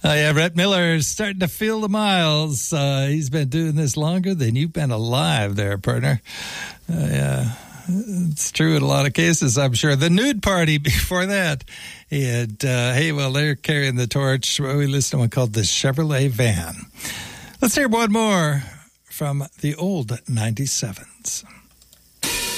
Yeah, Rhett Miller's starting to feel the miles. He's been doing this longer than you've been alive there, partner. Yeah, it's true in a lot of cases, I'm sure. The Nude Party before that. And, hey, well, they're carrying the torch. We listened to one called the Chevrolet Van. Let's hear one more from the old 97s.